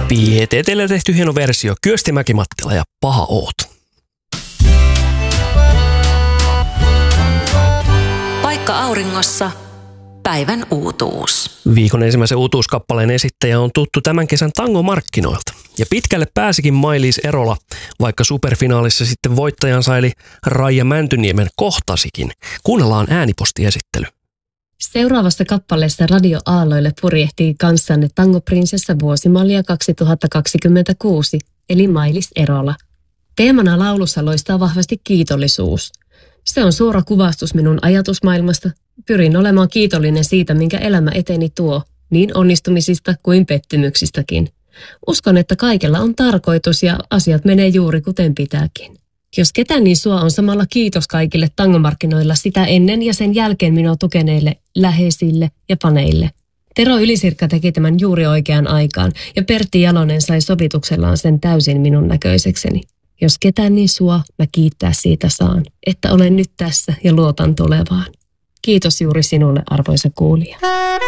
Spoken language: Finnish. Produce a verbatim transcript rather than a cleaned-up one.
P T T:lle tehty hieno versio. Kyösti Mäki-Mattila ja Paha oot. Paikka auringossa. Päivän uutuus. Viikon ensimmäisen uutuuskappaleen esittäjä on tuttu tämän kesän tangomarkkinoilta. Ja pitkälle pääsikin Mailis Erola, vaikka superfinaalissa sitten voittajan saili Raija Mäntyniemen kohtasikin. Kuunnellaan äänipostiesittely. Seuraavassa kappaleessa radioaalloille purjehtii kanssanne tangoprinsessa vuosimallia kaksituhattakaksikymmentäkuusi, eli Mailis Erola. Teemana laulussa loistaa vahvasti kiitollisuus. Se on suora kuvastus minun ajatusmaailmasta. Pyrin olemaan kiitollinen siitä, minkä elämä eteni tuo, niin onnistumisista kuin pettymyksistäkin. Uskon, että kaikella on tarkoitus ja asiat menee juuri kuten pitääkin. Jos ketään, niin sua on samalla kiitos kaikille tangomarkkinoilla sitä ennen ja sen jälkeen minua tukeneille, läheisille ja paneille. Tero Ylisirkka teki tämän juuri oikeaan aikaan ja Pertti Jalonen sai sovituksellaan sen täysin minun näköisekseni. Jos ketään, niin sua mä kiittää siitä saan, että olen nyt tässä ja luotan tulevaan. Kiitos juuri sinulle, arvoisa kuulija.